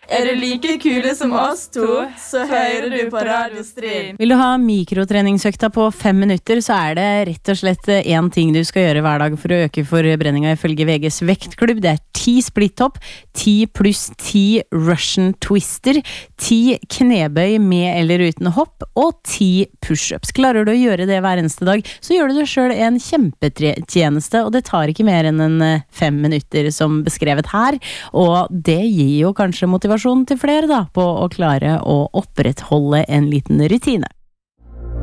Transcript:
Er du like kule som oss to, så hører du på Radio Stream. Vil du ha mikrotreningsøkta på 5 minutter, så det rett og slett en ting du skal gjøre hver dag for å øke forbrenninga ifølge VGs vektklubb. Det 10 splitthopp, 10 pluss 10 Russian twister, 10 knebøy med eller uten hopp, og 10 pushups. Klarer du å gjøre det hver eneste dag, så gjør du det selv en kjempetjeneste, og det tar ikke mer enn 5 minutter som beskrevet her, og det gir jo kanskje motivasjon til flere da, på å klare å opprettholde en liten rutine.